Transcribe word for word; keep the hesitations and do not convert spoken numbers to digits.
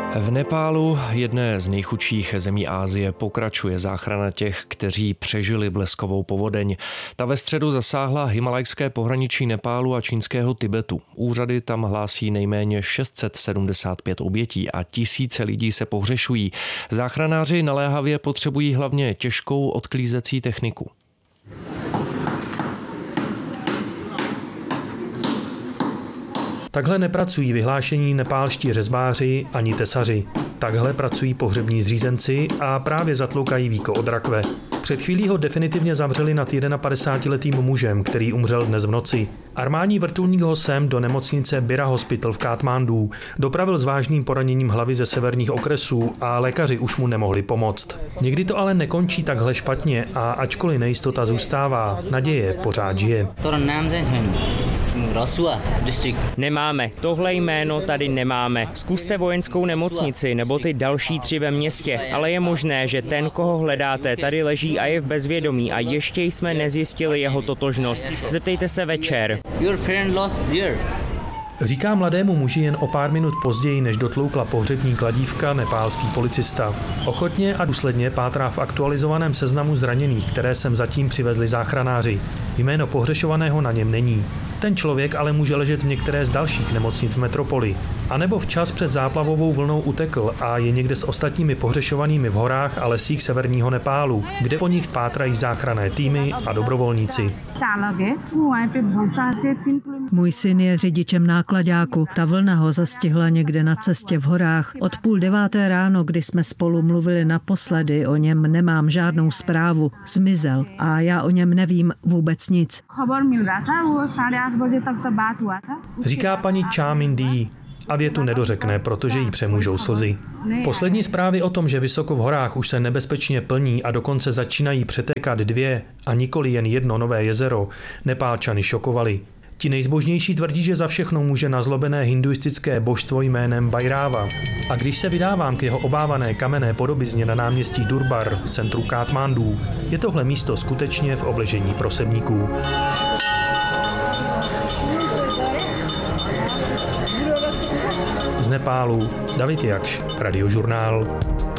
V Nepálu, jedné z nejchudších zemí Asie, pokračuje záchrana těch, kteří přežili bleskovou povodeň. Ta ve středu zasáhla himalajské pohraničí Nepálu a čínského Tibetu. Úřady tam hlásí nejméně šest set sedmdesát pět obětí a tisíce lidí se pohřešují. Záchranáři naléhavě potřebují hlavně těžkou odklízecí techniku. Takhle nepracují vyhlášení nepálští řezbáři ani tesaři. Takhle pracují pohřební zřízenci a právě zatloukají víko od rakve. Před chvílí ho definitivně zavřeli nad padesátiletým mužem, který umřel dnes v noci. Armádní vrtulník ho sem do nemocnice Bira Hospital v Katmandu dopravil s vážným poraněním hlavy ze severních okresů a lékaři už mu nemohli pomoct. Někdy to ale nekončí takhle špatně a ačkoliv nejistota zůstává, naděje pořád žije. Nemáme. Tohle jméno tady nemáme. Zkuste vojenskou nemocnici nebo ty další tři ve městě, ale je možné, že ten, koho hledáte, tady leží a je v bezvědomí a ještě jsme nezjistili jeho totožnost. Zeptejte se večer. Říká mladému muži jen o pár minut později, než dotloukla pohřební kladívka nepálský policista. Ochotně a důsledně pátrá v aktualizovaném seznamu zraněných, které sem zatím přivezli záchranáři. Jméno pohřešovaného na něm není. Ten člověk ale může ležet v některé z dalších nemocnic v metropoli. A nebo včas před záplavovou vlnou utekl a je někde s ostatními pohřešovanými v horách a lesích severního Nepálu, kde po nich pátrají záchranné týmy a dobrovolníci. Můj syn je řidičem náklaďáku. Ta vlna ho zastihla někde na cestě v horách. Od půl deváté ráno, kdy jsme spolu mluvili naposledy, o něm nemám žádnou zprávu. Zmizel a já o něm nevím vůbec nic. Říká paní Cha Min-dee a větu nedořekne, protože jí přemůžou slzy. Poslední zprávy o tom, že vysoko v horách už se nebezpečně plní a dokonce začínají přetékat dvě a nikoli jen jedno nové jezero, Nepálčany šokovaly. Ti nejzbožnější tvrdí, že za všechno může nazlobené hinduistické božstvo jménem Bhairava. A když se vydávám k jeho obávané kamenné podobizně na náměstí Durbar v centru Katmandu, je tohle místo skutečně v obležení prosebníků. Z Nepálu David Jakš, Radiožurnál.